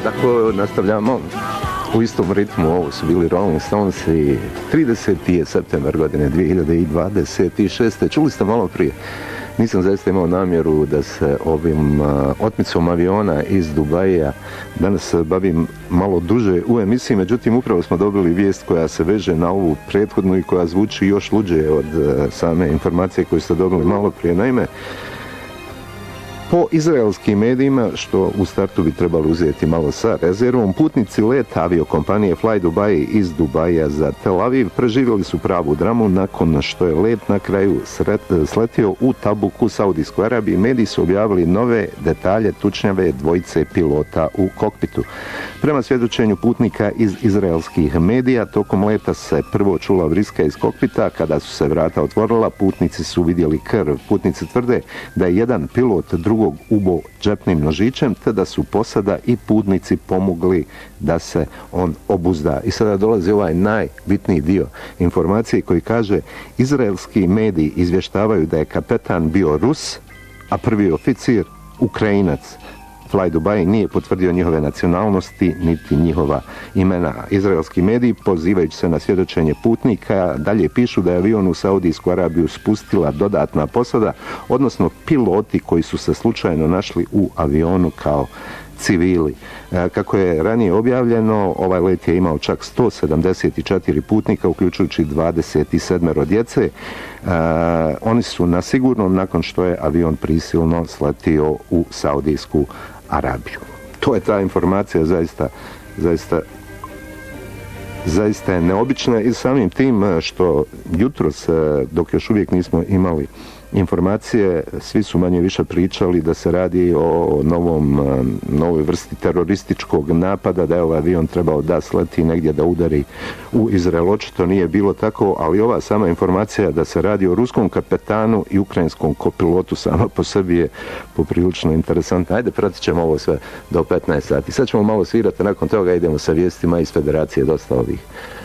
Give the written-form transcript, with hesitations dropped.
Tako nastavljamo u istom ritmu. Ovo su bili Rolling Stones i 30. je septembar godine 2026. Čuli ste malo prije. Nisam zaista imao namjeru da se ovim otmicom aviona iz Dubaija danas bavim malo duže u emisiji, međutim upravo smo dobili vijest koja se veže na ovu prethodnu i koja zvuči još luđe od same informacije koju ste dobili malo prije. Naime, po izraelskim medijima, što u startu bi trebalo uzeti malo sa rezervom, putnici leta aviokompanije Fly Dubai iz Dubaija za Tel Aviv preživjeli su pravu dramu nakon što je let na kraju sletio u Tabuku, Saudijskoj Arabiji. Mediji su objavili nove detalje tučnjave dvojice pilota u kokpitu. Prema svjedočenju putnika iz izraelskih medija, tokom leta se prvo čula vriska iz kokpita. Kada su se vrata otvorila, putnici su vidjeli krv. Putnici tvrde da je jedan pilot drugog ubo džepnim nožićem, te da su posada i putnici pomogli da se on obuzda. I sada dolazi ovaj najbitniji dio informacije koji kaže: izraelski mediji izvještavaju da je kapetan bio Rus, a prvi oficir Ukrajinac. Fly Dubai nije potvrdio njihove nacionalnosti niti njihova imena. Izraelski mediji, pozivajući se na svjedočenje putnika, dalje pišu da je avion u Saudijsku Arabiju spustila dodatna posada, odnosno piloti koji su se slučajno našli u avionu kao civili. Kako je ranije objavljeno, ovaj let je imao čak 174 putnika, uključujući 27 djece. Oni su na sigurnom nakon što je avion prisilno sletio u Saudijsku Arabiju. To je ta informacija, zaista je neobična i samim tim što jutros, dok još uvijek nismo imali informacije, svi su manje više pričali da se radi o novoj vrsti terorističkog napada, da je ovaj avion trebao da sleti negdje da udari u Izrael. Očito nije bilo tako, ali ova sama informacija da se radi o ruskom kapetanu i ukrajinskom kopilotu sama po sebi je poprilično interesantna. Ajde, pratit ćemo ovo sve do 15 sati. Sad ćemo malo svirati, nakon toga idemo sa vijestima iz Federacije, dosta ovih